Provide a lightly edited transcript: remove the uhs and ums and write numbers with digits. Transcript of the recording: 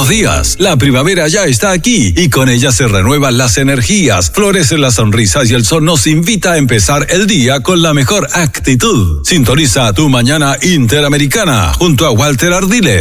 Buenos días, la primavera ya está aquí y con ella se renuevan las energías, florecen las sonrisas y el sol nos invita a empezar el día con la mejor actitud. Sintoniza Tu Mañana Interamericana junto a Walter Ardiles.